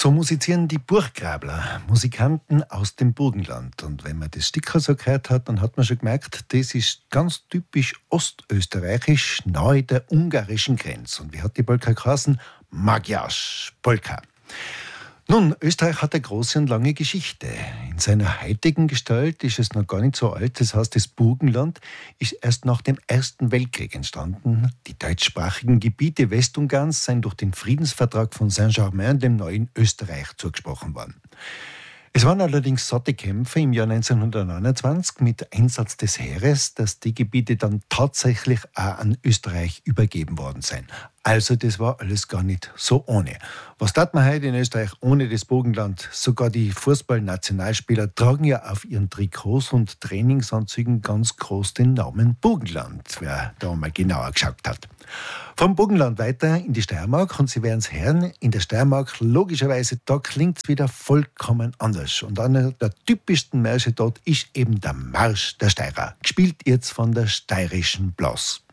So musizieren die Burggrabler, Musikanten aus dem Burgenland. Und wenn man das Stück so gehört hat, dann hat man schon gemerkt, das ist ganz typisch ostösterreichisch, nahe der ungarischen Grenze. Und wie hat die Polka geheißen? Magyarsch Polka. Nun, Österreich hat eine große und lange Geschichte. In seiner heutigen Gestalt ist es noch gar nicht so alt. Das heißt, das Burgenland ist erst nach dem Ersten Weltkrieg entstanden. Die deutschsprachigen Gebiete Westungarns sind durch den Friedensvertrag von Saint-Germain dem neuen Österreich zugesprochen worden. Es waren allerdings satte Kämpfe im Jahr 1929 mit Einsatz des Heeres, dass die Gebiete dann tatsächlich auch an Österreich übergeben worden sind. Also das war alles gar nicht so ohne. Was tat man heute in Österreich ohne das Burgenland? Sogar die Fußballnationalspieler tragen ja auf ihren Trikots und Trainingsanzügen ganz groß den Namen Burgenland, wer da mal genauer geschaut hat. Vom Burgenland weiter in die Steiermark und Sie werden es hören, in der Steiermark logischerweise, da klingt es wieder vollkommen anders. Und einer der typischsten Märsche dort ist eben der Marsch der Steirer, gespielt jetzt von der Steirischen Blas.